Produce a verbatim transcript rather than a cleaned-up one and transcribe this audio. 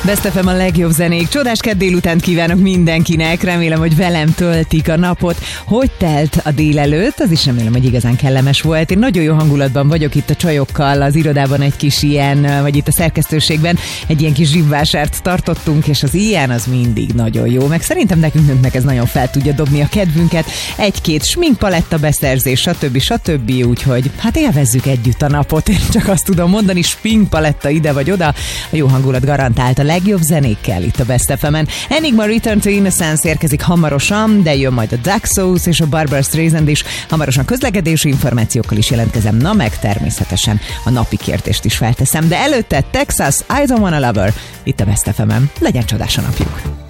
Best ef em a legjobb zenék. Csodás kedd délután kívánok mindenkinek. Remélem, hogy velem töltik a napot. Hogy telt a délelőtt? Az is remélem, hogy igazán kellemes volt. Én nagyon jó hangulatban vagyok itt a csajokkal, az irodában egy kis ilyen, vagy itt a szerkesztőségben egy ilyen kis zsibvásárt tartottunk, és az ilyen az mindig nagyon jó. Meg szerintem nekünk nőknek ez nagyon fel tudja dobni a kedvünket. Egy-két sminkpaletta beszerzés, stb. stb. Úgyhogy hát élvezzük együtt a napot. Én csak azt tudom mondani, sminkpaletta ide vagy oda. A jó hangulat garantált a legjobb zenékkel itt a Best ef emen. Enigma Return to Innocence érkezik hamarosan, de jön majd a Daxos és a Barbara Streisand is. Hamarosan közlekedési információkkal is jelentkezem, na meg természetesen a napi kérdést is felteszem. De előtte Texas, I Don't Wanna Love Her, itt a Best ef emen. Legyen csodás a napjuk!